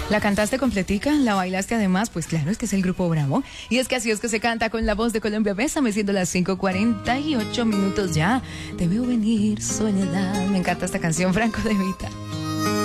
¿La cantaste completica? ¿La bailaste además? Pues claro, es que es el Grupo Bravo. Y es que así es que se canta con la voz de Colombia. Bésame, siendo las 5:48 minutos ya. Te veo venir, soledad. Me encanta esta canción, Franco De Vita.